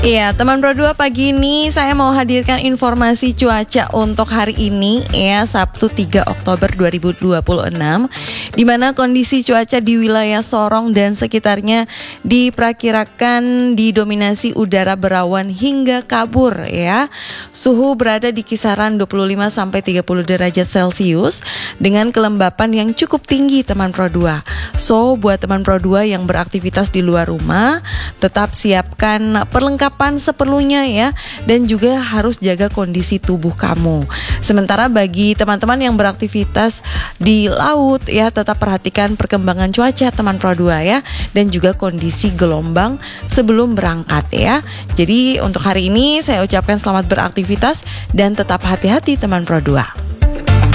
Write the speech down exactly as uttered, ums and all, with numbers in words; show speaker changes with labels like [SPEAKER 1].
[SPEAKER 1] Iya, teman Pro dua, pagi ini saya mau hadirkan informasi cuaca untuk hari ini ya, Sabtu tiga Oktober dua ribu dua puluh enam, di mana kondisi cuaca di wilayah Sorong dan sekitarnya diperkirakan didominasi udara berawan hingga kabur ya. Suhu berada di kisaran dua puluh lima sampai tiga puluh derajat Celcius dengan kelembapan yang cukup tinggi teman Pro dua. So, buat teman Pro dua yang beraktivitas di luar rumah, tetap siapkan perlengkapan seperlunya ya, dan juga harus jaga kondisi tubuh kamu. Sementara bagi teman-teman yang beraktivitas di laut ya, tetap perhatikan perkembangan cuaca teman Pro dua ya, dan juga kondisi gelombang sebelum berangkat ya. Jadi untuk hari ini saya ucapkan selamat beraktivitas dan tetap hati-hati teman Pro dua.